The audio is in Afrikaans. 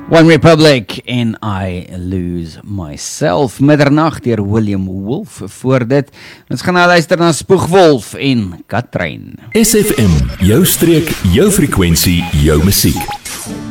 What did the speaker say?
One Republic en I Lose Myself, middernacht deur William Wolf. Voor dit, ons gaan nou luister na Spoegwolf en Katrein. SFM, jou streek, jou frekwensie, jou musiek.